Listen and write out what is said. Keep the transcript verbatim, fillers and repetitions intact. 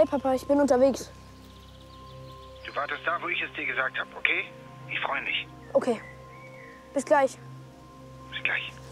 Hey Papa, ich bin unterwegs. Du wartest da, wo ich es dir gesagt habe, okay? Ich freue mich. Okay. Bis gleich. Bis gleich.